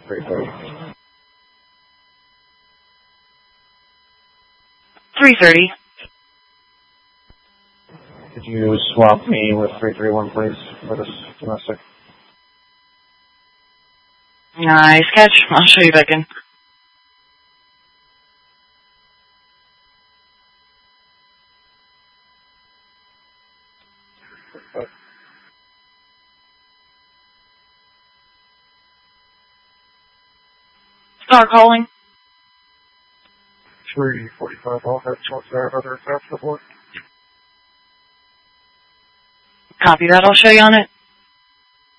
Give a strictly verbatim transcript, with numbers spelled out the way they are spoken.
three thirty. three thirty. Could you swap me with three three one, please, for this domestic? Nice catch. I'll show you back in. Star calling. three forty-five, all heads, what's there, other theft report? Copy that. I'll show you on it.